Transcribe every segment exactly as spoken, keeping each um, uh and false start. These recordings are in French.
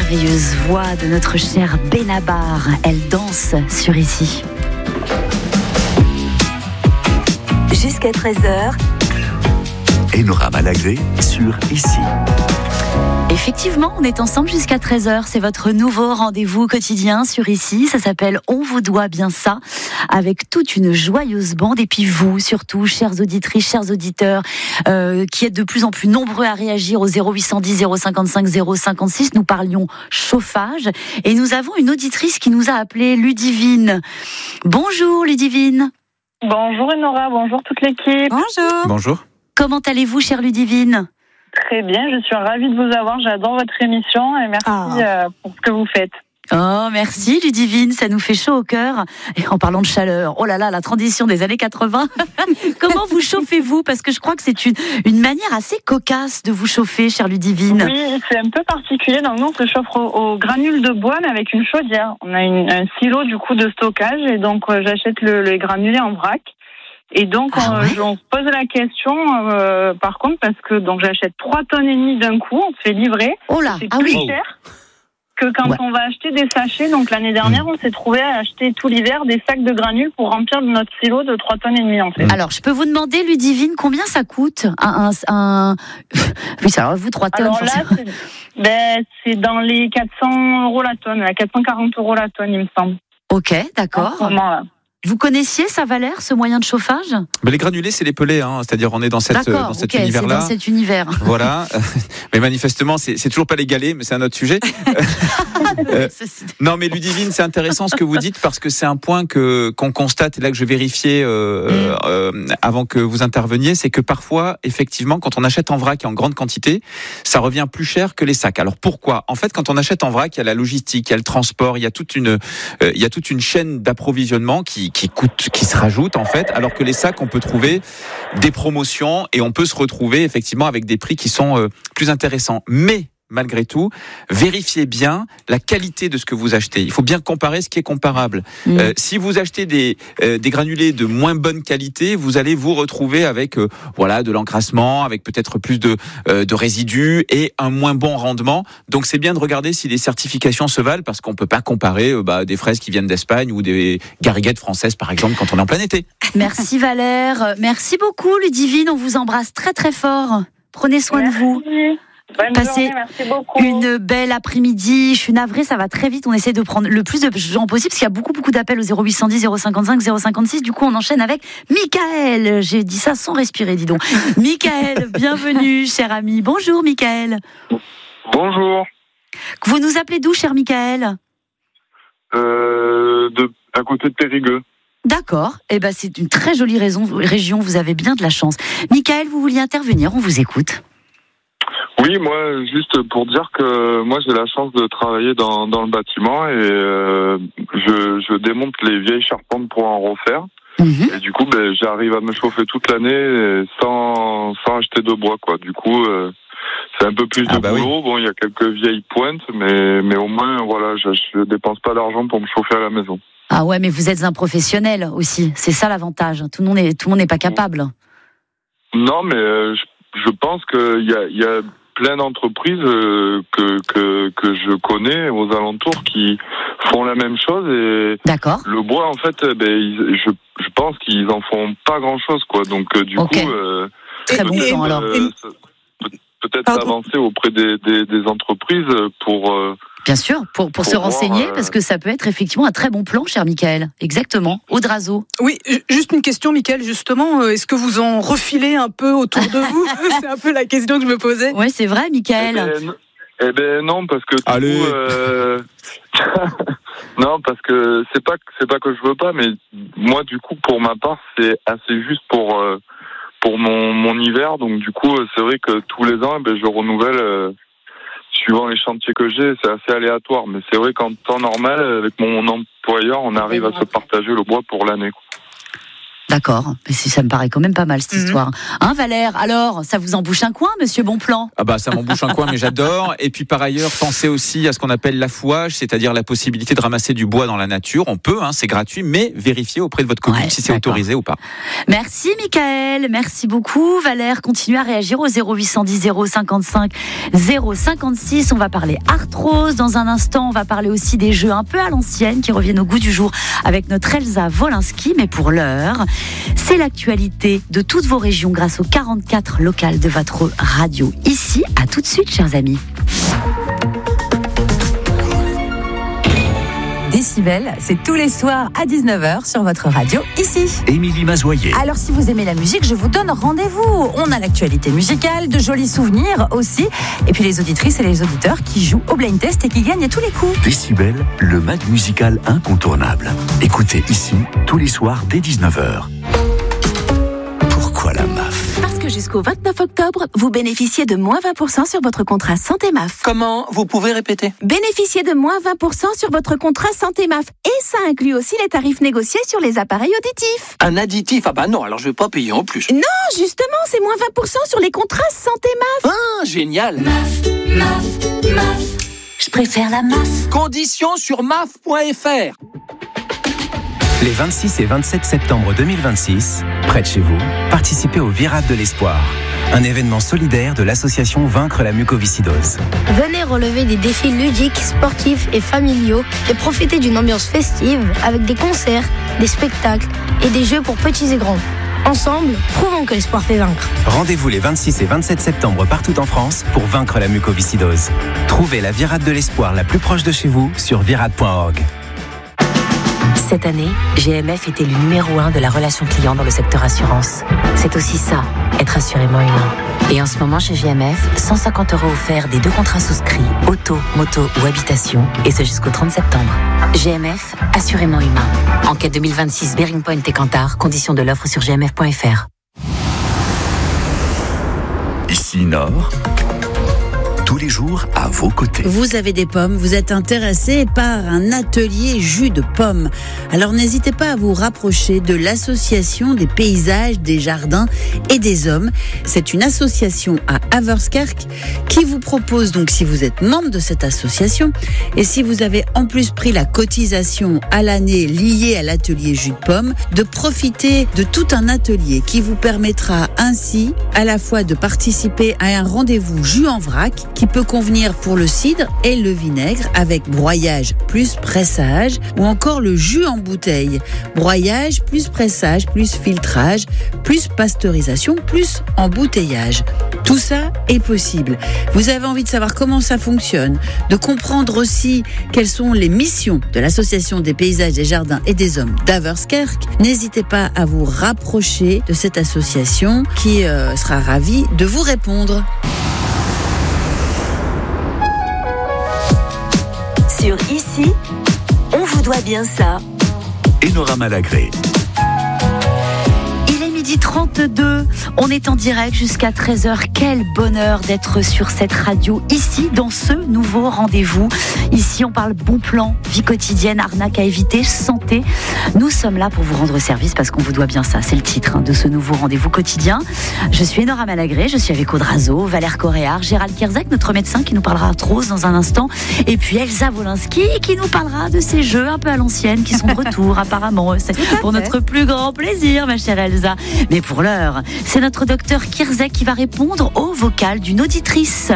merveilleuse voix de notre chère Benabar. Elle danse sur Ici. Jusqu'à treize heures. Enora Malagré sur Ici. Effectivement, on est ensemble jusqu'à treize heures. C'est votre nouveau rendez-vous quotidien sur Ici. Ça s'appelle On vous doit bien ça, avec toute une joyeuse bande. Et puis vous, surtout, chères auditrices, chers auditeurs, euh, qui êtes de plus en plus nombreux à réagir au zéro huit cent dix, zéro cinquante-cinq, zéro cinquante-six. Nous parlions chauffage. Et nous avons une auditrice qui nous a appelé Ludivine. Bonjour Ludivine. Bonjour Enora, bonjour toute l'équipe. Bonjour. Bonjour. Comment allez-vous, chère Ludivine ? Très bien, je suis ravie de vous avoir, j'adore votre émission et merci Ah. euh, pour ce que vous faites. Oh, merci Ludivine, ça nous fait chaud au cœur. Et en parlant de chaleur, oh là là, la transition des années quatre-vingts. Comment vous chauffez-vous ? Parce que je crois que c'est une, une manière assez cocasse de vous chauffer, chère Ludivine. Oui, c'est un peu particulier, donc nous on se chauffe au, au granule de bois mais avec une chaudière. On a une, un silo du coup de stockage et donc euh, j'achète le, le granulé en vrac. Et donc, Ah on, ouais on se pose la question, euh, par contre, parce que donc j'achète trois tonnes et demie d'un coup, on se fait livrer. Oh là, C'est ah plus oui. cher que quand Ouais. on va acheter des sachets. Donc l'année dernière, on s'est trouvé à acheter tout l'hiver des sacs de granules pour remplir notre silo de trois tonnes et demie en fait. Alors, je peux vous demander, Ludivine, combien ça coûte un, un, un... Oui, ça va, vous, trois tonnes, Alors là, forcément. c'est, ben, c'est dans les quatre cents euros la tonne, à quatre cent quarante euros la tonne, il me semble. Ok, En ce d'accord. moment-là. Vous connaissiez ça, Valère, ce moyen de chauffage ? Mais les granulés, c'est les pelés, hein. C'est-à-dire on est dans, cette, D'accord, dans cet ok, c'est univers-là. dans cet univers. Voilà. Mais manifestement, c'est, c'est toujours pas les galets, mais c'est un autre sujet. Euh, non, mais Ludivine, c'est intéressant ce que vous dites parce que c'est un point que qu'on constate et là que je vérifiais euh, Mm. euh, avant que vous interveniez, c'est que parfois, effectivement, quand on achète en vrac et en grande quantité, ça revient plus cher que les sacs. Alors pourquoi ? En fait, quand on achète en vrac, il y a la logistique, il y a le transport, il y a toute une, euh, il y a toute une chaîne d'approvisionnement qui qui coûte, qui se rajoute en fait, alors que les sacs, on peut trouver des promotions et on peut se retrouver effectivement avec des prix qui sont euh, plus intéressants. Mais malgré tout, vérifiez bien la qualité de ce que vous achetez. Il faut bien comparer ce qui est comparable. Mm. Euh, si vous achetez des, euh, des granulés de moins bonne qualité, vous allez vous retrouver avec euh, voilà de l'encrassement, avec peut-être plus de, euh, de résidus et un moins bon rendement. Donc c'est bien de regarder si les certifications se valent parce qu'on peut pas comparer euh, bah, des fraises qui viennent d'Espagne ou des gariguettes françaises par exemple quand on est en plein été. Merci Valère. Merci beaucoup Ludivine, on vous embrasse très très fort. Prenez soin Merci. de vous. Bonne Passez journée, merci beaucoup. Une belle après-midi. Je suis navrée, ça va très vite. On essaie de prendre le plus de gens possible parce qu'il y a beaucoup beaucoup d'appels au zéro huit cent dix, zéro cinquante-cinq, zéro cinquante-six. Du coup, on enchaîne avec Michael. J'ai dit ça sans respirer, dis donc. Michael, bienvenue, cher ami. Bonjour, Michael. Bonjour. Vous nous appelez d'où, cher Michael ? Euh, de, à côté de Périgueux. D'accord. Eh ben, c'est une très jolie raison, région. Vous avez bien de la chance. Michael, vous vouliez intervenir ? On vous écoute. Oui, moi, juste pour dire que moi, j'ai la chance de travailler dans, dans le bâtiment et euh, je, je démonte les vieilles charpentes pour en refaire. Mhm. Et du coup, ben, j'arrive à me chauffer toute l'année sans, sans acheter de bois, quoi. Du coup, euh, c'est un peu plus Ah de bah boulot. oui. Bon, il y a quelques vieilles pointes, mais, mais au moins, voilà, je, je dépense pas d'argent pour me chauffer à la maison. Ah ouais, mais vous êtes un professionnel aussi. C'est ça l'avantage. Tout le monde est, tout le monde n'est pas capable. Non, mais euh, je, je pense qu'il y a, il y a plein d'entreprises euh, que, que, que je connais aux alentours qui font la même chose et D'accord. le bois, en fait, eh ben, ils, je, je pense qu'ils en font pas grand-chose, quoi. Donc, euh, du Ok. coup... Euh, Très bon peut-être, plan, alors. euh, ça- peut- peut-être Pardon. avancer auprès des, des, des entreprises pour... euh, Bien sûr, pour, pour, Pour se voir, renseigner, euh, parce que ça peut être effectivement un très bon plan, cher Michael. Exactement. Audrazo. Oui, ju- juste une question, Mickaël, justement. euh, Est-ce que vous en refilez un peu autour de vous ? C'est un peu la question que je me posais. Ouais, c'est vrai, Eh Michael. ben, eh ben non, parce que du Allez. coup, euh, non, parce que c'est pas c'est pas que je veux pas, mais moi du coup pour ma part c'est assez juste pour euh, pour mon mon hiver, donc du coup c'est vrai que tous les ans, eh ben je renouvelle euh, suivant les chantiers que j'ai, c'est assez aléatoire, mais c'est vrai qu'en temps normal avec mon employeur, on arrive à se partager le bois pour l'année, quoi. D'accord, mais si, ça me paraît quand même pas mal cette Mhm. histoire. Hein Valère, alors, ça vous embouche un coin, monsieur Bonplan? Ah bah ça m'embouche un coin, mais j'adore. Et puis par ailleurs, pensez aussi à ce qu'on appelle l'affouage, c'est-à-dire la possibilité de ramasser du bois dans la nature. On peut, hein, c'est gratuit, mais vérifiez auprès de votre commune Ouais, si c'est d'accord. autorisé ou pas. Merci Mickaël, merci beaucoup. Valère, continuez à réagir au zéro huit cent dix zéro cinquante-cinq zéro cinquante-six. On va parler arthrose dans un instant. On va parler aussi des jeux un peu à l'ancienne qui reviennent au goût du jour avec notre Elsa Wolinski. Mais pour l'heure, c'est l'actualité de toutes vos régions grâce aux quarante-quatre locales de votre radio. Ici, à tout de suite, chers amis. Décibel, c'est tous les soirs à dix-neuf heures sur votre radio, ici. Émilie Mazoyer. Alors si vous aimez la musique, je vous donne rendez-vous. On a l'actualité musicale, de jolis souvenirs aussi. Et puis les auditrices et les auditeurs qui jouent au blind test et qui gagnent à tous les coups. Décibel, le mag musical incontournable. Écoutez ici, tous les soirs dès dix-neuf heures. Pourquoi la M A F ? Parce que jusqu'au vingt-neuf octobre, vous bénéficiez de moins vingt pour cent sur votre contrat Santé M A F. Comment ? Vous pouvez répéter ? Bénéficiez de moins vingt pour cent sur votre contrat Santé M A F. Et ça inclut aussi les tarifs négociés sur les appareils auditifs. Un additif ? Ah bah non, alors je vais pas payer en plus. Non, justement, c'est moins vingt pour cent sur les contrats Santé M A F. Ah, génial ! M A F, M A F, M A F. Je préfère la M A F. Conditions sur m a f point f r. Les vingt-six et vingt-sept septembre deux mille vingt-six, près de chez vous, participez au Virade de l'Espoir, un événement solidaire de l'association Vaincre la mucoviscidose. Venez relever des défis ludiques, sportifs et familiaux et profiter d'une ambiance festive avec des concerts, des spectacles et des jeux pour petits et grands. Ensemble, prouvons que l'espoir fait vaincre. Rendez-vous les vingt-six et vingt-sept septembre partout en France pour vaincre la mucoviscidose. Trouvez la Virade de l'Espoir la plus proche de chez vous sur virade point org. Cette année, G M F est élu numéro un de la relation client dans le secteur assurance. C'est aussi ça, être assurément humain. Et en ce moment, chez G M F, cent cinquante euros offerts des deux contrats souscrits, auto, moto ou habitation, et ce jusqu'au trente septembre. G M F, assurément humain. Enquête deux mille vingt-six, Bearing Point et Kantar, conditions de l'offre sur g m f point f r. Ici Nord, tous les jours à vos côtés. Vous avez des pommes, vous êtes intéressé par un atelier jus de pommes. Alors n'hésitez pas à vous rapprocher de l'association des paysages, des jardins et des hommes. C'est une association à Haverskerk qui vous propose donc, si vous êtes membre de cette association et si vous avez en plus pris la cotisation à l'année liée à l'atelier jus de pommes, de profiter de tout un atelier qui vous permettra ainsi à la fois de participer à un rendez-vous jus en vrac qui peut convenir pour le cidre et le vinaigre avec broyage plus pressage ou encore le jus en bouteille. Broyage plus pressage plus filtrage plus pasteurisation plus embouteillage. Tout ça est possible. Vous avez envie de savoir comment ça fonctionne, de comprendre aussi quelles sont les missions de l'association des paysages, des jardins et des hommes d'Haverskerk. N'hésitez pas à vous rapprocher de cette association qui euh, sera ravie de vous répondre. Sur Ici, on vous doit bien ça. Enora Malagré. Il est midi trente-deux, on est en direct jusqu'à treize heures. Quel bonheur d'être sur cette radio, ici, dans ce nouveau rendez-vous. Ici, on parle bon plan, vie quotidienne, arnaque à éviter, santé. Nous sommes là pour vous rendre service parce qu'on vous doit bien ça. C'est le titre hein, de ce nouveau rendez-vous quotidien. Je suis Enora Malagré, je suis avec Aude Razo, Valère Coréard, Gérald Kierzek, notre médecin qui nous parlera arthrose dans un instant. Et puis Elsa Wolinski qui nous parlera de ces jeux un peu à l'ancienne qui sont de retour apparemment. C'est pour notre plus grand plaisir, ma chère Elsa. Mais pour l'heure, c'est notre docteur Kierzek qui va répondre au vocal d'une auditrice.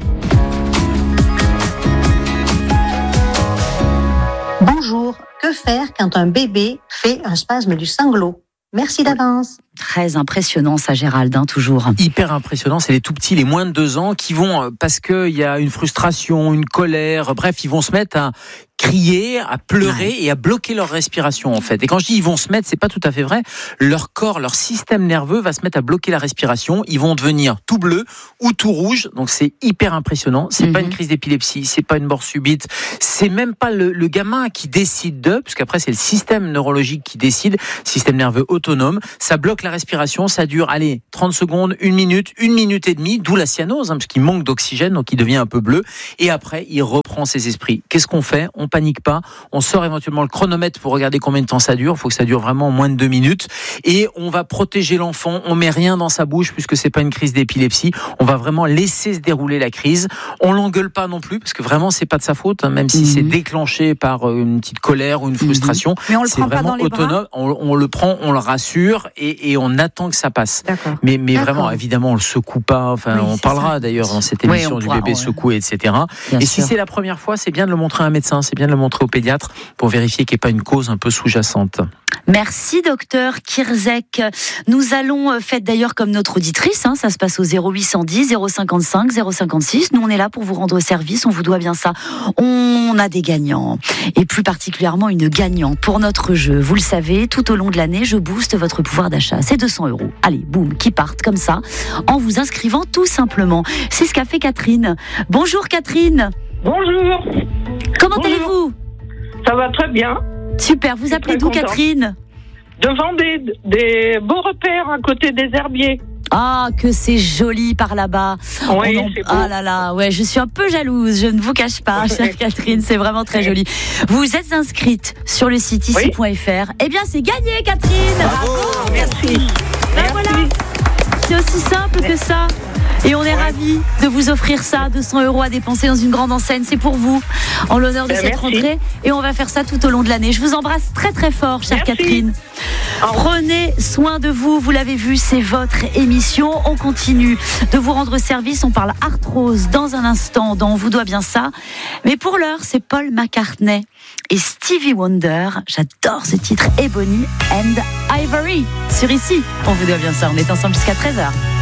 Bonjour, que faire quand un bébé fait un spasme du sanglot ? Merci d'avance. Très impressionnant ça, Gérald, hein, toujours. Hyper impressionnant, c'est les tout petits, les moins de deux ans qui vont, parce qu'il y a une frustration, une colère, bref, ils vont se mettre à crier, à pleurer ouais. et à bloquer leur respiration en fait. Et quand je dis ils vont se mettre, c'est pas tout à fait vrai. Leur corps, leur système nerveux va se mettre à bloquer la respiration. Ils vont devenir tout bleu ou tout rouge. Donc c'est hyper impressionnant. C'est mm-hmm. pas une crise d'épilepsie, c'est pas une mort subite, c'est même pas le, le gamin qui décide de, parce qu'après c'est le système neurologique qui décide, système nerveux autonome. Ça bloque la respiration, ça dure, allez, trente secondes, une minute, une minute et demie, d'où la cyanose, hein, parce qu'il manque d'oxygène, donc il devient un peu bleu. Et après, il reprend ses esprits. Qu'est-ce qu'on fait? On panique pas. On sort éventuellement le chronomètre pour regarder combien de temps ça dure. Il faut que ça dure vraiment moins de deux minutes. Et on va protéger l'enfant. On met rien dans sa bouche puisque c'est pas une crise d'épilepsie. On va vraiment laisser se dérouler la crise. On l'engueule pas non plus parce que vraiment c'est pas de sa faute, hein, même si mmh. c'est déclenché par une petite colère ou une frustration. Mmh. Mais on le c'est prend pas vraiment dans les autonome. bras. On, on le prend, on le rassure et, et on attend que ça passe. D'accord. Mais, mais D'accord. vraiment, évidemment, on le secoue pas. Enfin, Oui, on c'est parlera ça. d'ailleurs dans cette émission Oui, du pourra, bébé ouais. secoué, et cetera. Bien et sûr. si c'est la première fois, c'est bien de le montrer à un médecin, c'est bien de le montrer au pédiatre pour vérifier qu'il n'y ait pas une cause un peu sous-jacente. Merci docteur Kirzek. Nous allons, faites d'ailleurs comme notre auditrice, hein, ça se passe au zéro huit cent dix, zéro cinquante-cinq, zéro cinquante-six. Nous on est là pour vous rendre service, on vous doit bien ça. On a des gagnants, et plus particulièrement une gagnante pour notre jeu. Vous le savez, tout au long de l'année, je booste votre pouvoir d'achat. C'est deux cents euros. Allez, boum, qui partent comme ça, en vous inscrivant tout simplement. C'est ce qu'a fait Catherine. Bonjour Catherine. Bonjour. Comment Bonjour. allez-vous? Ça va très bien. Super, vous appelez d'où Catherine? De Vendée, des beaux repères à côté des herbiers. Ah, que c'est joli par là-bas. Oui, en... c'est beau. Ah là là, ouais, je suis un peu jalouse, je ne vous cache pas, Ouais. chère Catherine, c'est vraiment très joli. Vous êtes inscrite sur le site ici point f r. Eh bien, c'est gagné, Catherine. Bravo, merci. Ben voilà, c'est aussi simple que ça. Et on est ravis de vous offrir ça, deux cents euros à dépenser dans une grande enseigne. C'est pour vous, en l'honneur de Ben, cette merci. rentrée. Et on va faire ça tout au long de l'année. Je vous embrasse très très fort, chère Merci. Catherine. Prenez soin de vous. Vous l'avez vu, c'est votre émission. On continue de vous rendre service. On parle arthrose dans un instant, dans On vous doit bien ça. Mais pour l'heure, c'est Paul McCartney et Stevie Wonder. J'adore ce titre, Ebony and Ivory. Sur Ici, On vous doit bien ça. On est ensemble jusqu'à treize heures.